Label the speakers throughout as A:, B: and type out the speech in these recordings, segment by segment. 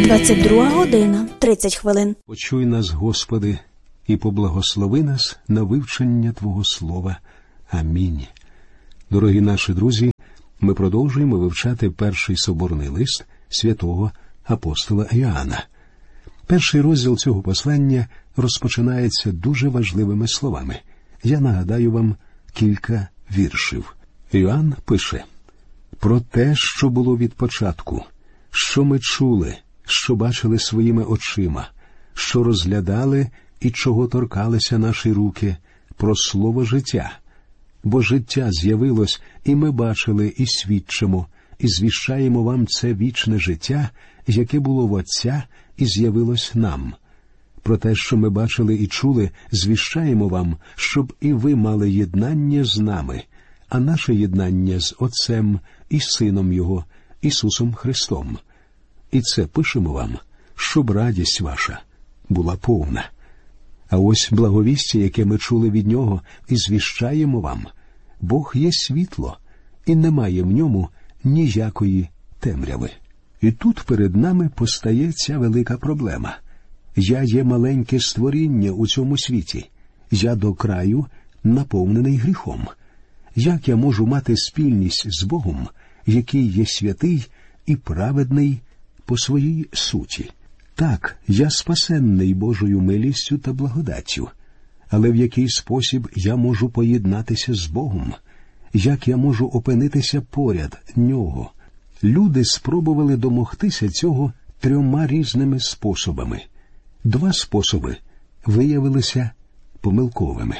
A: 22:30.
B: Почуй нас, Господи, і поблагослови нас на вивчення Твого Слова. Амінь. Дорогі наші друзі, ми продовжуємо вивчати перший соборний лист святого апостола Іоанна. Перший розділ цього послання розпочинається дуже важливими словами. Я нагадаю вам кілька віршів. Іоанн пише: «Про те, що було від початку, що ми чули, що бачили своїми очима, що розглядали і чого торкалися наші руки, про слово життя. Бо життя з'явилось, і ми бачили, і свідчимо, і звіщаємо вам це вічне життя, яке було в Отця, і з'явилось нам. Про те, що ми бачили і чули, звіщаємо вам, щоб і ви мали єднання з нами, а наше єднання з Отцем і Сином Його, Ісусом Христом. І це пишемо вам, щоб радість ваша була повна. А ось благовістя, яке ми чули від Нього, і звіщаємо вам. Бог є світло, і немає в ньому ніякої темряви». І тут перед нами постає ця велика проблема. Я є маленьке створіння у цьому світі. Я до краю наповнений гріхом. Як я можу мати спільність з Богом, який є святий і праведний по своїй суті? Так, я спасенний Божою милістю та благодаттю. Але в який спосіб я можу поєднатися з Богом? Як я можу опинитися поряд Нього? Люди спробували домогтися цього 3 різними способами. 2 способи виявилися помилковими.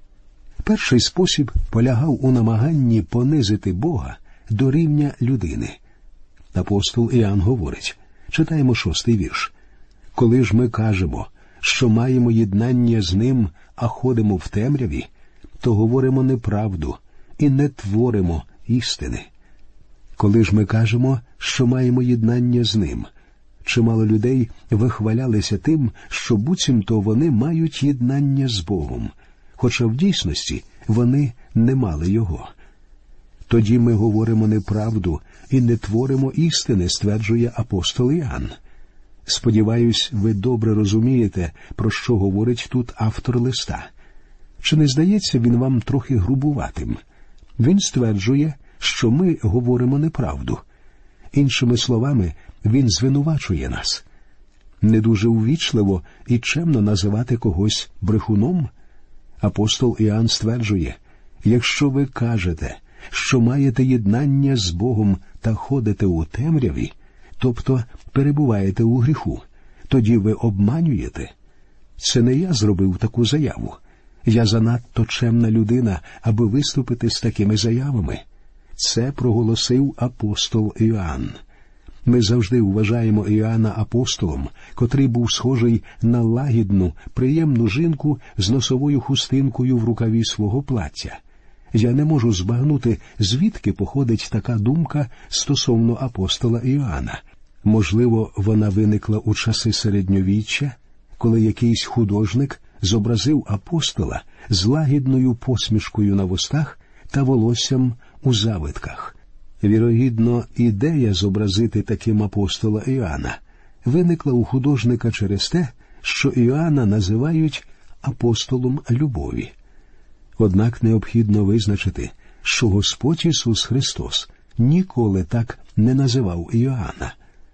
B: Перший спосіб полягав у намаганні понизити Бога до рівня людини. Апостол Іоанн говорить, читаємо 6-й вірш. «Коли ж ми кажемо, що маємо єднання з Ним, а ходимо в темряві, то говоримо неправду і не творимо істини». Коли ж ми кажемо, що маємо єднання з Ним, чимало людей вихвалялися тим, що буцімто вони мають єднання з Богом, хоча в дійсності вони не мали його. «Тоді ми говоримо неправду і не творимо істини», стверджує апостол Іоанн. Сподіваюсь, ви добре розумієте, про що говорить тут автор листа. Чи не здається він вам трохи грубуватим? Він стверджує, що ми говоримо неправду. Іншими словами, він звинувачує нас. Не дуже увічливо і чемно називати когось брехуном? Апостол Іоанн стверджує, якщо ви кажете, що маєте єднання з Богом та ходите у темряві, тобто перебуваєте у гріху, тоді ви обманюєте. Це не я зробив таку заяву. Я занадто чемна людина, аби виступити з такими заявами. Це проголосив апостол Іоанн. Ми завжди вважаємо Іоанна апостолом, котрий був схожий на лагідну, приємну жінку з носовою хустинкою в рукаві свого плаття. Я не можу збагнути, звідки походить така думка стосовно апостола Іоанна. Можливо, вона виникла у часи середньовіччя, коли якийсь художник зобразив апостола з лагідною посмішкою на вустах та волоссям у завитках. Вірогідно, ідея зобразити таким апостола Іоанна виникла у художника через те, що Іоанна називають апостолом любові. Однак необхідно визначити, що Господь Ісус Христос ніколи так не називав Іоанна.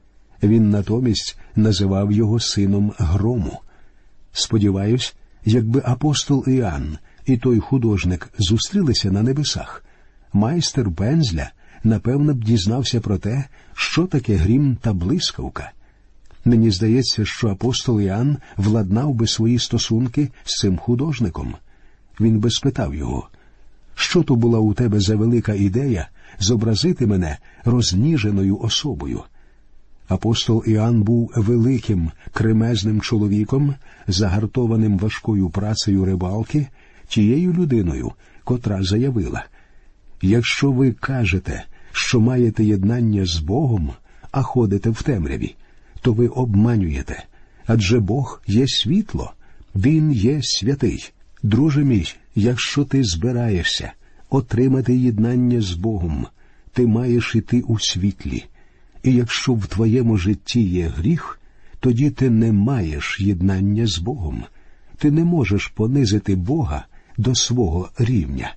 B: Він натомість називав його сином грому. Сподіваюсь, якби апостол Іоанн і той художник зустрілися на небесах, майстер пензля, напевно, б дізнався про те, що таке грім та блискавка. Мені здається, що апостол Іоанн владнав би свої стосунки з цим художником. Він би спитав його, що то була у тебе за велика ідея зобразити мене розніженою особою? Апостол Іоанн був великим, кремезним чоловіком, загартованим важкою працею рибалки, тією людиною, котра заявила, «Якщо ви кажете, що маєте єднання з Богом, а ходите в темряві, то ви обманюєте, адже Бог є світло, Він є святий». Друже мій, якщо ти збираєшся отримати єднання з Богом, ти маєш іти у світлі. І якщо в твоєму житті є гріх, тоді ти не маєш єднання з Богом. Ти не можеш понизити Бога до свого рівня.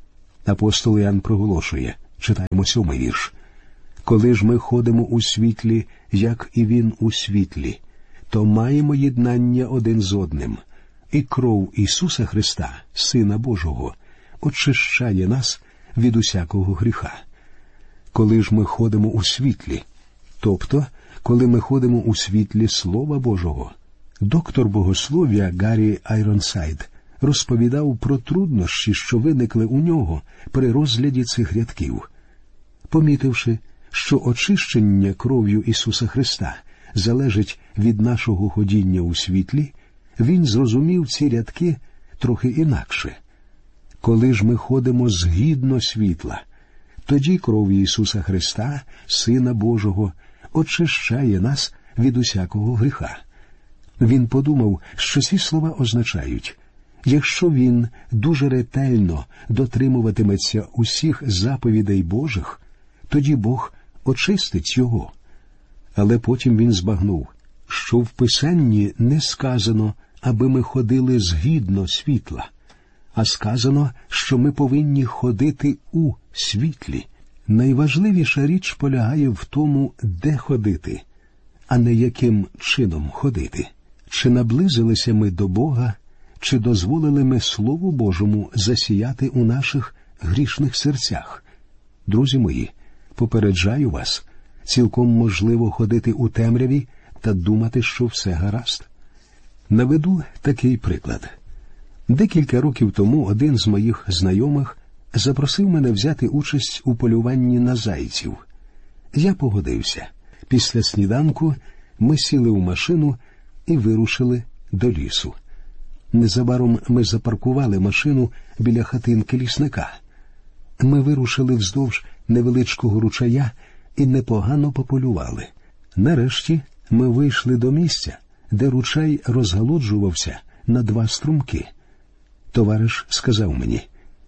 B: Апостол Іоанн проголошує, читаємо 7-й вірш. «Коли ж ми ходимо у світлі, як і Він у світлі, то маємо єднання один з одним, і кров Ісуса Христа, Сина Божого, очищає нас від усякого гріха». Коли ж ми ходимо у світлі, тобто, коли ми ходимо у світлі Слова Божого. Доктор богослов'я Гаррі Айронсайд розповідав про труднощі, що виникли у нього при розгляді цих рядків. Помітивши, що очищення кров'ю Ісуса Христа залежить від нашого ходіння у світлі, він зрозумів ці рядки трохи інакше. Коли ж ми ходимо згідно світла, тоді кров Ісуса Христа, Сина Божого, очищає нас від усякого гріха. Він подумав, що ці слова означають, якщо він дуже ретельно дотримуватиметься усіх заповідей Божих, тоді Бог очистить його. Але потім він збагнув, що в Писанні не сказано, аби ми ходили згідно світла, а сказано, що ми повинні ходити у світлі. Найважливіша річ полягає в тому, де ходити, а не яким чином ходити. Чи наблизилися ми до Бога, чи дозволили ми Слову Божому засіяти у наших грішних серцях? Друзі мої, попереджаю вас, цілком можливо ходити у темряві та думати, що все гаразд. Наведу такий приклад. Декілька років тому один з моїх знайомих запросив мене взяти участь у полюванні на зайців. Я погодився. Після сніданку ми сіли у машину і вирушили до лісу. Незабаром ми запаркували машину біля хатинки лісника. Ми вирушили вздовж невеличкого ручая і непогано пополювали. Нарешті ми вийшли до місця, де ручай розгалуджувався на 2 струмки. Товариш сказав мені,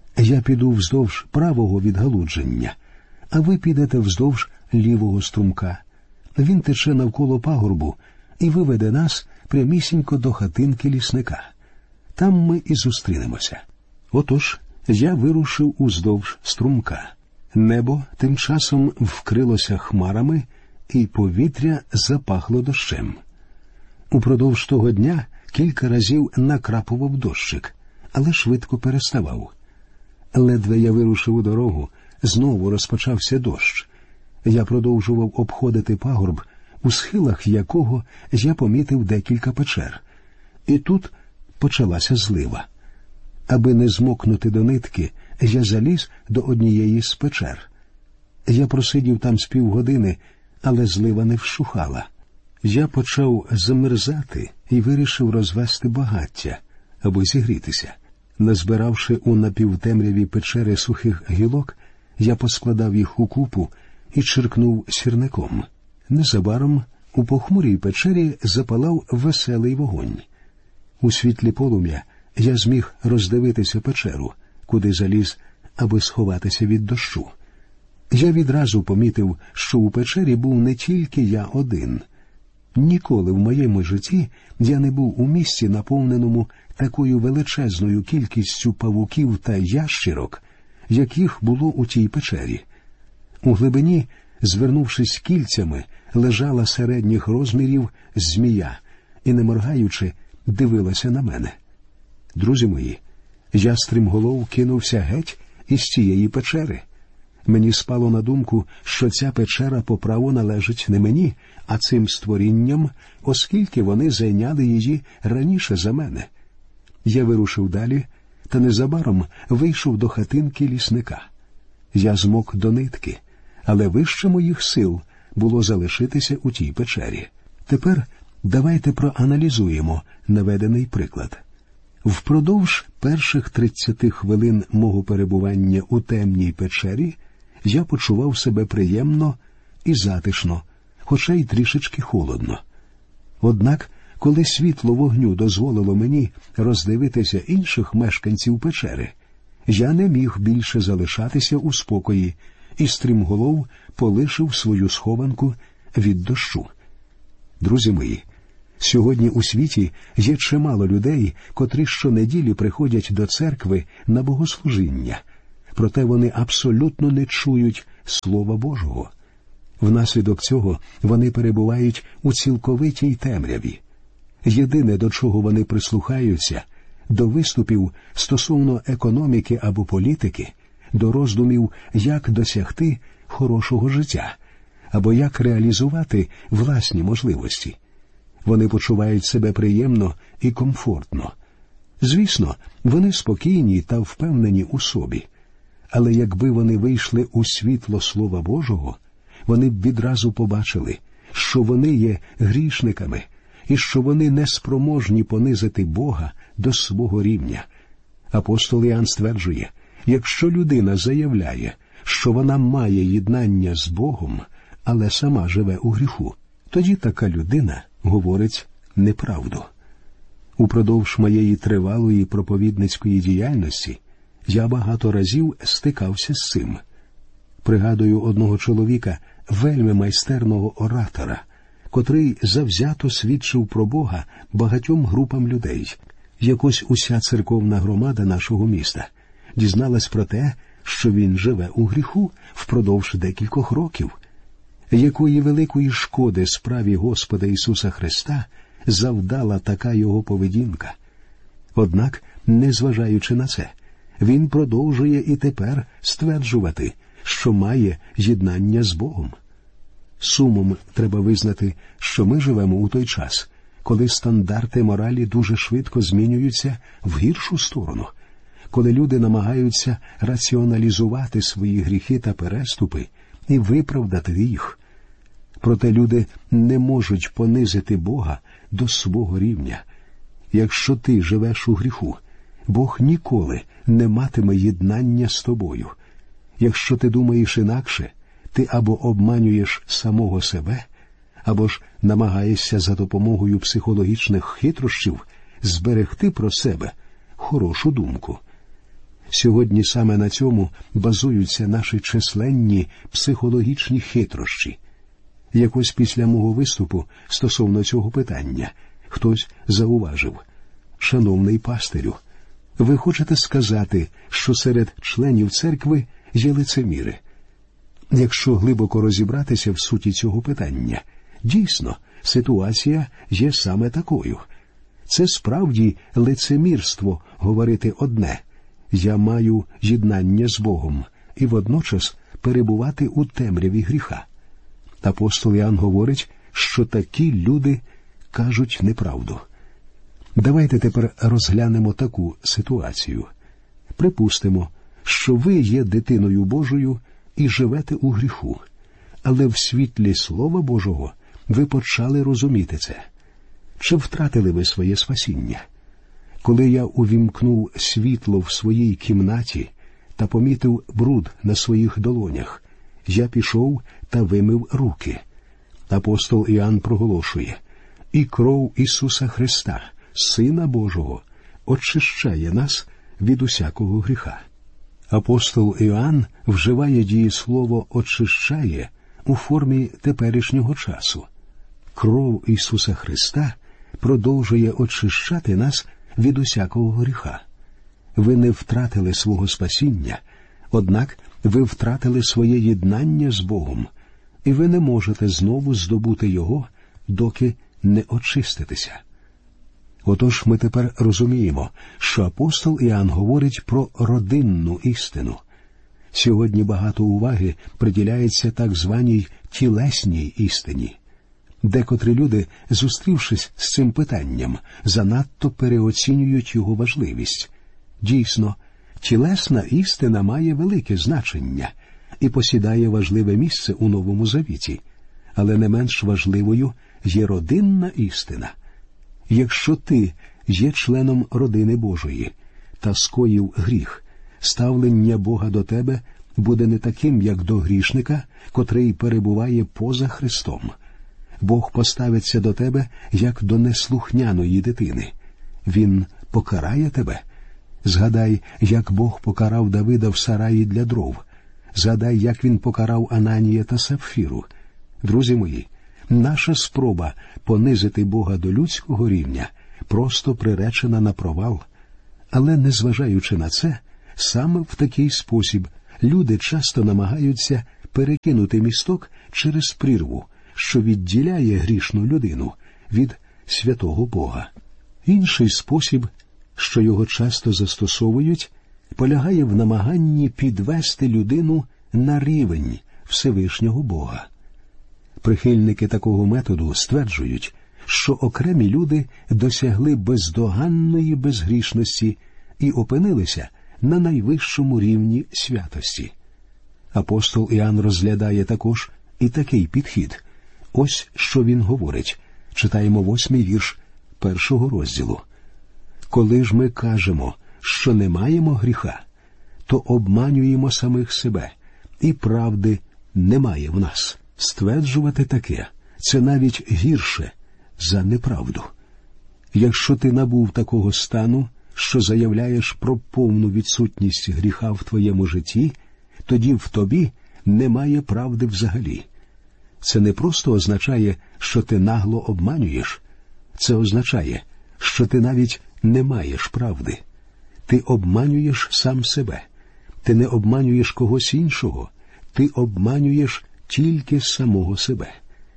B: я піду вздовж правого відгалудження, а ви підете вздовж лівого струмка. Він тече навколо пагорбу і виведе нас прямісінько до хатинки лісника. Там ми і зустрінемося. Отож, я вирушив уздовж струмка. Небо тим часом вкрилося хмарами, і повітря запахло дощем. Упродовж того дня кілька разів накрапував дощик, але швидко переставав. Ледве я вирушив у дорогу, знову розпочався дощ. Я продовжував обходити пагорб, у схилах якого я помітив декілька печер. І тут почалася злива. Аби не змокнути до нитки, я заліз до однієї з печер. Я просидів там з півгодини, але злива не вщухала. Я почав замерзати і вирішив розвести багаття, аби зігрітися. Назбиравши у напівтемряві печери сухих гілок, я поскладав їх у купу і чиркнув сірником. Незабаром у похмурій печері запалав веселий вогонь. У світлі полум'я я зміг роздивитися печеру, куди заліз, аби сховатися від дощу. Я відразу помітив, що у печері був не тільки я один. Ніколи в моєму житті я не був у місці, наповненому такою величезною кількістю павуків та ящірок, яких було у тій печері. У глибині, звернувшись кільцями, лежала середніх розмірів змія і, не моргаючи, дивилася на мене. Друзі мої, я стрімголов кинувся геть із цієї печери. Мені спало на думку, що ця печера по праву належить не мені, а цим створінням, оскільки вони зайняли її раніше за мене. Я вирушив далі, та незабаром вийшов до хатинки лісника. Я змок до нитки, але вище моїх сил було залишитися у тій печері. Тепер давайте проаналізуємо наведений приклад. Впродовж перших 30 хвилин мого перебування у темній печері я почував себе приємно і затишно, хоча й трішечки холодно. Однак, коли світло вогню дозволило мені роздивитися інших мешканців печери, я не міг більше залишатися у спокої, і стрімголов полишив свою схованку від дощу. Друзі мої, Сьогодні у світі є чимало людей, котрі щонеділі приходять до церкви на богослужіння, проте вони абсолютно не чують Слова Божого. Внаслідок цього вони перебувають у цілковитій темряві. Єдине, до чого вони прислухаються – до виступів стосовно економіки або політики, до роздумів, як досягти хорошого життя, або як реалізувати власні можливості. Вони почувають себе приємно і комфортно. Звісно, вони спокійні та впевнені у собі. Але якби вони вийшли у світло Слова Божого, вони б відразу побачили, що вони є грішниками і що вони неспроможні понизити Бога до свого рівня. Апостол Іоанн стверджує, якщо людина заявляє, що вона має єднання з Богом, але сама живе у гріху, тоді така людина говорить неправду. Упродовж моєї тривалої проповідницької діяльності я багато разів стикався з цим. Пригадую одного чоловіка, вельми майстерного оратора, котрий завзято свідчив про Бога багатьом групам людей. Якось уся церковна громада нашого міста дізналась про те, що він живе у гріху впродовж декількох років. Якої великої шкоди справі Господа Ісуса Христа завдала така його поведінка. Однак, незважаючи на це, він продовжує і тепер стверджувати, що має єднання з Богом. Сумом треба визнати, що ми живемо у той час, коли стандарти моралі дуже швидко змінюються в гіршу сторону, коли люди намагаються раціоналізувати свої гріхи та переступи і виправдати їх. Проте люди не можуть понизити Бога до свого рівня. Якщо ти живеш у гріху, Бог ніколи не матиме єднання з тобою. Якщо ти думаєш інакше, ти або обманюєш самого себе, або ж намагаєшся за допомогою психологічних хитрощів зберегти про себе хорошу думку. Сьогодні саме на цьому базуються наші численні психологічні хитрощі. Якось після мого виступу стосовно цього питання хтось зауважив: «Шановний пастирю, ви хочете сказати, що серед членів церкви є лицеміри?» Якщо глибоко розібратися в суті цього питання, дійсно, ситуація є саме такою. Це справді лицемірство говорити одне – «Я маю єднання з Богом» і водночас перебувати у темряві гріха. Апостол Іоанн говорить, що такі люди кажуть неправду. Давайте тепер розглянемо таку ситуацію. Припустимо, що ви є дитиною Божою і живете у гріху, але в світлі Слова Божого ви почали розуміти це. Чи втратили ви своє спасіння? Коли я увімкнув світло в своїй кімнаті та помітив бруд на своїх долонях, я пішов та вимив руки. Апостол Іоанн проголошує: «І кров Ісуса Христа, Сина Божого, очищає нас від усякого гріха». Апостол Іоанн вживає дієслово «очищає» у формі теперішнього часу. Кров Ісуса Христа продовжує очищати нас від усякого гріха. Ви не втратили свого спасіння, однак ви втратили своє єднання з Богом, і ви не можете знову здобути його, доки не очиститеся. Отож ми тепер розуміємо, що апостол Іоанн говорить про родинну істину. Сьогодні багато уваги приділяється так званій тілесній істині. Декотрі люди, зустрівшись з цим питанням, занадто переоцінюють його важливість. Дійсно, тілесна істина має велике значення і посідає важливе місце у Новому Завіті, але не менш важливою є родинна істина. Якщо ти є членом родини Божої та скоїв гріх, ставлення Бога до тебе буде не таким, як до грішника, котрий перебуває поза Христом. Бог поставиться до тебе, як до неслухняної дитини. Він покарає тебе. Згадай, як Бог покарав Давида в сараї для дров. Згадай, як він покарав Ананія та Сапфіру. Друзі мої, Наша спроба понизити Бога до людського рівня просто приречена на провал. Але, незважаючи на це, саме в такий спосіб люди часто намагаються перекинути місток через прірву, що відділяє грішну людину від святого Бога. Інший спосіб, що його часто застосовують, полягає в намаганні підвести людину на рівень Всевишнього Бога. Прихильники такого методу стверджують, що окремі люди досягли бездоганної безгрішності і опинилися на найвищому рівні святості. Апостол Іоанн розглядає також і такий підхід. Ось що він говорить. Читаємо 8-й вірш 1-го розділу. «Коли ж ми кажемо, що не маємо гріха, то обманюємо самих себе, і правди немає в нас». Стверджувати таке – це навіть гірше за неправду. Якщо ти набув такого стану, що заявляєш про повну відсутність гріха в твоєму житті, тоді в тобі немає правди взагалі. Це не просто означає, що ти нагло обманюєш. Це означає, що ти навіть не маєш правди. Ти обманюєш сам себе. Ти не обманюєш когось іншого. Ти обманюєш тільки самого себе.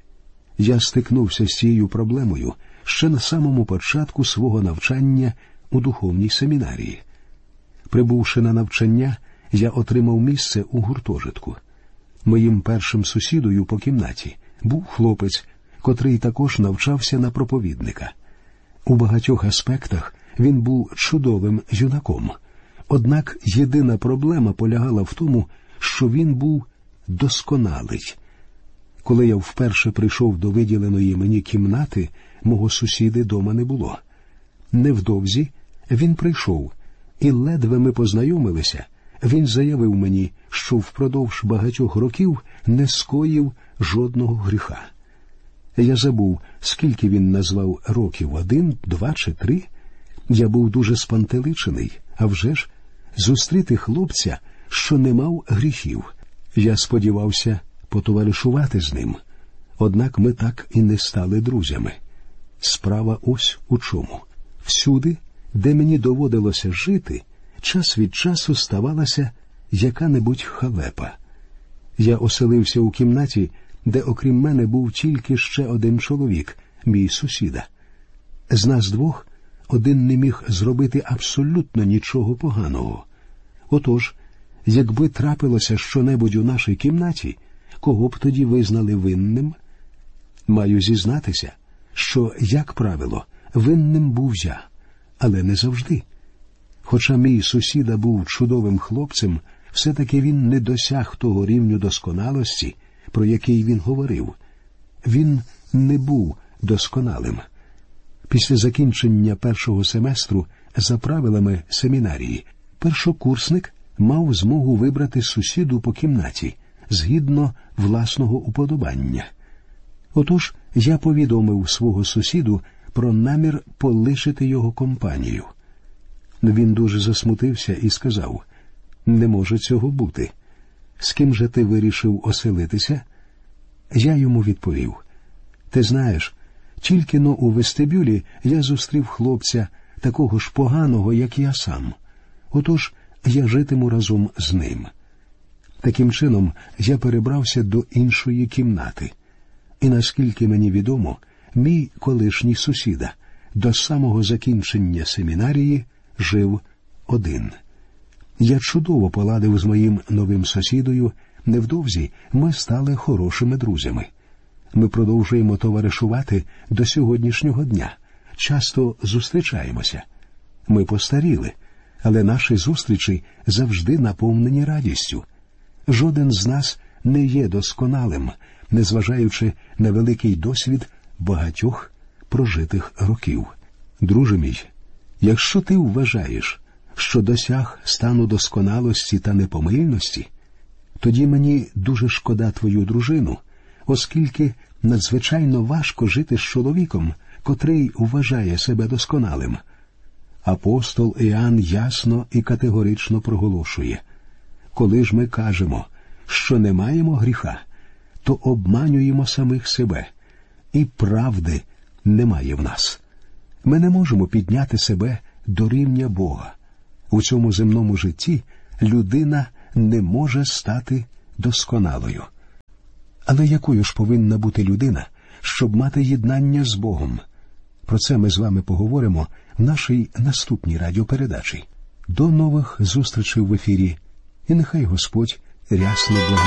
B: Я стикнувся з цією проблемою ще на самому початку свого навчання у духовній семінарії. Прибувши на навчання, я отримав місце у гуртожитку. Моїм першим сусідою по кімнаті був хлопець, котрий також навчався на проповідника. У багатьох аспектах він був чудовим юнаком. Однак єдина проблема полягала в тому, що він був досконалий. Коли я вперше прийшов до виділеної мені кімнати, мого сусіди дома не було. Невдовзі він прийшов, і ледве ми познайомилися, він заявив мені, що впродовж багатьох років не скоїв жодного гріха. Я забув, скільки він назвав років, 1, 2 чи 3. Я був дуже спантеличений, а вже ж зустріти хлопця, що не мав гріхів. Я сподівався потоваришувати з ним, однак ми так і не стали друзями. Справа ось у чому. Всюди, де мені доводилося жити, час від часу ставалася яка-небудь халепа. Я оселився у кімнаті, де окрім мене був тільки ще один чоловік, мій сусіда. З нас двох один не міг зробити абсолютно нічого поганого. Отож, якби трапилося що-небудь у нашій кімнаті, кого б тоді визнали винним? Маю зізнатися, що, як правило, винним був я, але не завжди. Хоча мій сусіда був чудовим хлопцем, все-таки він не досяг того рівню досконалості, про який він говорив. Він не був досконалим. Після закінчення першого семестру за правилами семінарії першокурсник мав змогу вибрати сусіду по кімнаті згідно власного уподобання. Отож, я повідомив свого сусіду про намір полишити його компанію. Він дуже засмутився і сказав: «Не може цього бути. З ким же ти вирішив оселитися?» Я йому відповів: «Ти знаєш, тільки-но у вестибюлі я зустрів хлопця, такого ж поганого, як я сам. Отож, я житиму разом з ним». Таким чином, я перебрався до іншої кімнати. І, наскільки мені відомо, мій колишній сусіда до самого закінчення семінарії жив один. Я чудово поладив з моїм новим сусідою, невдовзі ми стали хорошими друзями. Ми продовжуємо товаришувати до сьогоднішнього дня, часто зустрічаємося. Ми постаріли, але наші зустрічі завжди наповнені радістю. Жоден з нас не є досконалим, незважаючи на великий досвід багатьох прожитих років. Друже мій, якщо ти вважаєш, що досяг стану досконалості та непомильності, тоді мені дуже шкода твою дружину, оскільки надзвичайно важко жити з чоловіком, котрий вважає себе досконалим. Апостол Іоанн ясно і категорично проголошує: коли ж ми кажемо, що не маємо гріха, то обманюємо самих себе, і правди немає в нас. Ми не можемо підняти себе до рівня Бога. У цьому земному житті людина не може стати досконалою. Але якою ж повинна бути людина, щоб мати єднання з Богом? Про це ми з вами поговоримо в нашій наступній радіопередачі. До нових зустрічей в ефірі. І нехай Господь рясно благословить.